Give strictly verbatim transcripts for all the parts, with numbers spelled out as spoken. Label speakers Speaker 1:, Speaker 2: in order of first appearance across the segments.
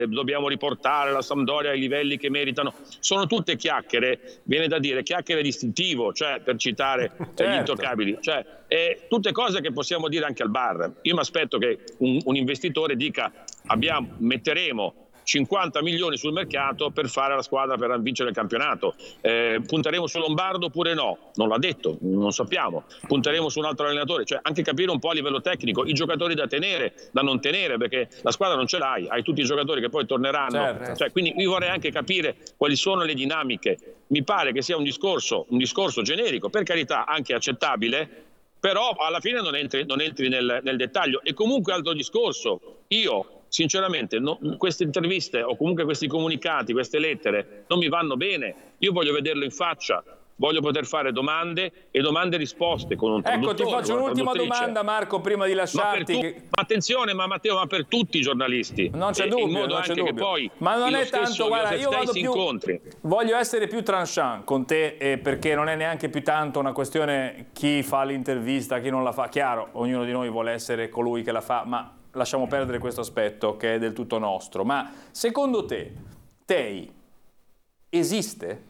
Speaker 1: dobbiamo riportare la Sampdoria ai livelli che meritano. Sono tutte chiacchiere, viene da dire chiacchiere distintivo, cioè per citare certo. gli intoccabili, cioè eh, tutte cose che possiamo dire anche al bar. Io mi aspetto che un, un investitore dica abbiamo, metteremo cinquanta milioni sul mercato per fare la squadra per vincere il campionato. Eh, punteremo su Lombardo oppure no? Non l'ha detto, non sappiamo. Punteremo su un altro allenatore, cioè anche capire un po' a livello tecnico i giocatori da tenere, da non tenere, perché la squadra non ce l'hai, hai tutti i giocatori che poi torneranno. Certo. Cioè, quindi io vorrei anche capire quali sono le dinamiche. Mi pare che sia un discorso, un discorso generico, per carità anche accettabile, però alla fine non entri, non entri nel, nel dettaglio. E comunque altro discorso, io sinceramente no, queste interviste o comunque questi comunicati, queste lettere non mi vanno bene. Io voglio vederlo in faccia, voglio poter fare domande e domande e risposte con un traduttore.
Speaker 2: Ecco, ti faccio un'ultima domanda, Marco, prima di lasciarti.
Speaker 1: Ma, tu, ma attenzione, ma Matteo, ma per tutti i giornalisti.
Speaker 2: Non c'è dubbio,
Speaker 1: in modo
Speaker 2: non c'è
Speaker 1: anche
Speaker 2: dubbio.
Speaker 1: Che poi
Speaker 2: ma non è tanto, guarda, io vado più,
Speaker 1: incontri.
Speaker 2: voglio essere più tranchant con te, eh, perché non è neanche più tanto una questione chi fa l'intervista, chi non la fa. Chiaro, ognuno di noi vuole essere colui che la fa, ma lasciamo perdere questo aspetto che è del tutto nostro. Ma secondo te, Tei esiste?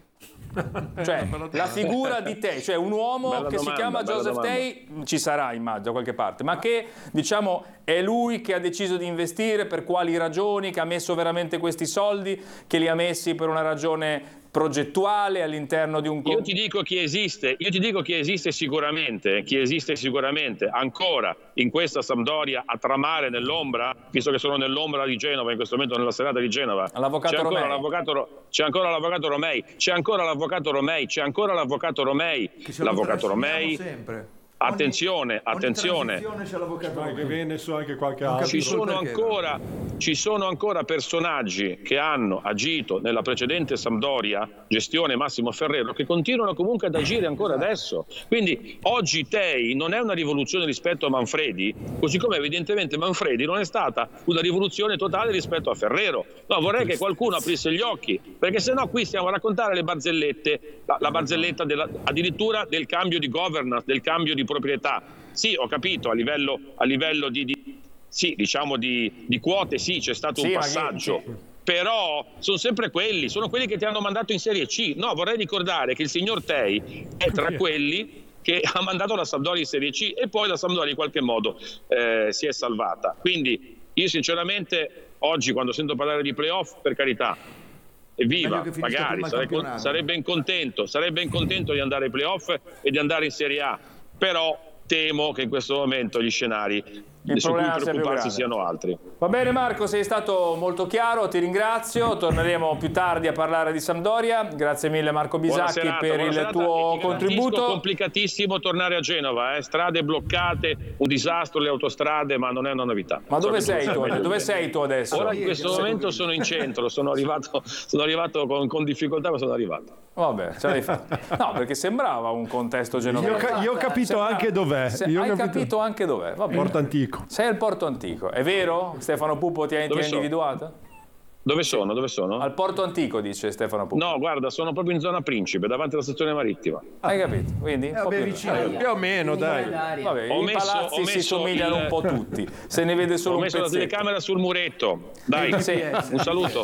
Speaker 2: Cioè, la figura di Tei, cioè un uomo bella che domanda, si chiama Joseph domanda. Tei, ci sarà immagino da qualche parte, ma che diciamo è lui che ha deciso di investire, per quali ragioni, che ha messo veramente questi soldi, che li ha messi per una ragione progettuale all'interno di un...
Speaker 1: Io ti dico chi esiste, io ti dico chi esiste sicuramente, chi esiste sicuramente ancora in questa Sampdoria a tramare nell'ombra, visto che sono nell'ombra di Genova in questo momento, nella serata di Genova.
Speaker 2: L'avvocato Romei.
Speaker 1: C'è ancora l'avvocato Romei, c'è ancora l'avvocato Romei, c'è ancora l'avvocato Romei, l'avvocato Romei.
Speaker 3: Sempre.
Speaker 1: Attenzione,
Speaker 3: ogni,
Speaker 1: attenzione.
Speaker 3: Ogni c'è l'avvocato
Speaker 4: che viene su anche qualche altro.
Speaker 1: Ci sono, ancora, ci sono ancora personaggi che hanno agito nella precedente Sampdoria, gestione Massimo Ferrero, che continuano comunque ad agire ancora adesso. Quindi oggi Tei non è una rivoluzione rispetto a Manfredi, così come evidentemente Manfredi non è stata una rivoluzione totale rispetto a Ferrero. No, vorrei che qualcuno aprisse gli occhi, perché sennò qui stiamo a raccontare le barzellette, la, la barzelletta della, addirittura del cambio di governance, del cambio di proprietà. Sì, ho capito, a livello, a livello di, di, sì, diciamo di, di quote, sì, c'è stato sì, un passaggio, sì. Però sono sempre quelli, sono quelli che ti hanno mandato in Serie C. No, vorrei ricordare che il signor Tei è tra quelli che ha mandato la Sampdoria in Serie C e poi la Sampdoria in qualche modo eh, si è salvata. Quindi io sinceramente oggi quando sento parlare di playoff, per carità, evviva, magari sarebbe, sarebbe incontento, sarebbe incontento di andare ai playoff e di andare in Serie A. Però temo che in questo momento gli scenari su cui preoccuparsi siano altri.
Speaker 2: Va bene Marco, sei stato molto chiaro, ti ringrazio, torneremo più tardi a parlare di Sampdoria. Grazie mille Marco Bisacchi serata, per il serata. tuo contributo.
Speaker 1: È complicatissimo tornare a Genova, eh? Strade bloccate, un disastro le autostrade, ma non è una novità.
Speaker 2: Ma dove sei tu? Dove sei tu adesso?
Speaker 1: Ora in questo momento sono in centro, sono arrivato, sono arrivato con, con difficoltà, ma sono arrivato.
Speaker 2: Vabbè, ce l'hai fatta. No, perché sembrava un contesto genovese.
Speaker 4: Io, io ho capito sembrava,
Speaker 2: anche
Speaker 4: dov'è.
Speaker 2: Io hai capito... capito anche dov'è. Va bene.
Speaker 4: Porto Antico.
Speaker 2: Sei al Porto Antico, è vero? Stefano Pupo ti ha, ti ha individuato?
Speaker 1: Dove sono? Dove sono?
Speaker 2: Al Porto Antico, dice Stefano Pupo.
Speaker 1: No, guarda, sono proprio in zona Principe, davanti alla stazione marittima.
Speaker 2: Hai capito? Quindi
Speaker 3: eh, vabbè, vicino.
Speaker 4: Eh, più o meno, dai.
Speaker 2: Vabbè,
Speaker 1: ho
Speaker 2: i
Speaker 1: messo,
Speaker 2: palazzi
Speaker 1: ho messo
Speaker 2: si somigliano
Speaker 1: il...
Speaker 2: un po' tutti. Se ne vede solo
Speaker 1: ho
Speaker 2: un
Speaker 1: messo
Speaker 2: pezzetto.
Speaker 1: la telecamera sul muretto. Dai, sì. Un saluto.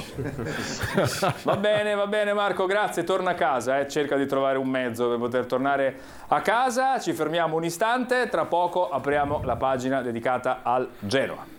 Speaker 2: Va bene, va bene Marco, grazie. Torna a casa, eh. Cerca di trovare un mezzo per poter tornare a casa. Ci fermiamo un istante, tra poco apriamo la pagina dedicata al Genoa.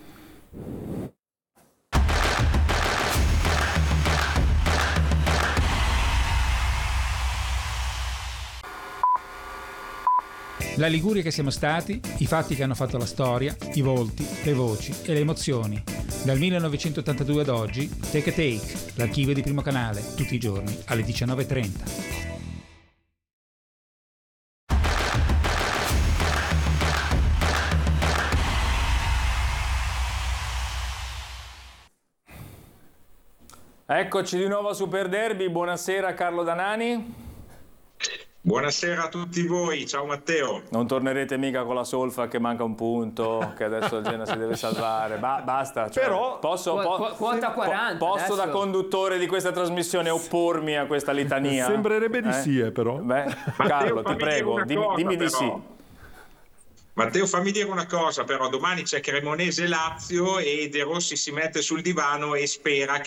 Speaker 5: La Liguria che siamo stati, i fatti che hanno fatto la storia, i volti, le voci e le emozioni. Dal millenovecentottantadue ad oggi, Take a Take, l'archivio di Primo Canale, tutti i giorni alle diciannove e trenta.
Speaker 2: Eccoci di nuovo a Super Derby, buonasera Carlo Danani.
Speaker 6: Buonasera a tutti voi, ciao Matteo.
Speaker 2: Non tornerete mica con la solfa che manca un punto, che adesso il Genoa si deve salvare. Ba- basta. Cioè,
Speaker 4: Però
Speaker 2: posso,
Speaker 7: qu-
Speaker 2: po-
Speaker 7: quota quaranta.
Speaker 2: Posso
Speaker 7: adesso.
Speaker 2: da conduttore di questa trasmissione oppormi a questa litania?
Speaker 4: Sembrerebbe di
Speaker 2: eh?
Speaker 4: sì, eh, però.
Speaker 2: Beh, Carlo, ti prego, dimmi,
Speaker 6: cosa,
Speaker 2: dimmi di
Speaker 6: però.
Speaker 2: sì.
Speaker 6: Matteo, fammi dire una cosa, però domani c'è Cremonese Lazio e De Rossi si mette sul divano e spera che